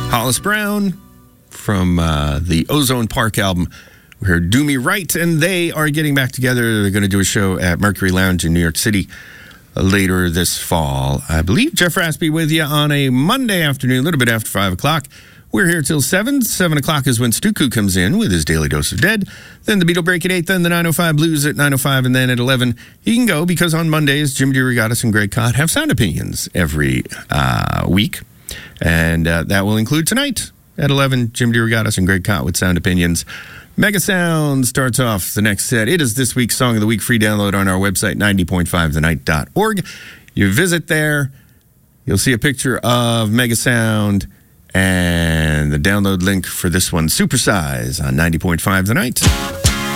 Hollis Brown from the Ozone Park album. We heard Do Me Right, and they are getting back together. They're going to do a show at Mercury Lounge in New York City later this fall. I believe Jeff Raspy with you on a Monday afternoon, a little bit after 5 o'clock. We're here till 7. 7 o'clock is when Stuku comes in with his Daily Dose of Dead. Then the Beatle Break at 8, then the 905 Blues at 905, and then at 11, he can go because on Mondays, Jim DeRogatis and Greg Kot have sound opinions every week. And that will include tonight at 11, Jim DeRogatis and Greg Kot with sound opinions. Mega Sound starts off the next set. It is this week's Song of the Week, free download on our website, 90.5thenight.org. You visit there, you'll see a picture of Mega Sound and the download link for this one, Supersize, on 90.5 The Night.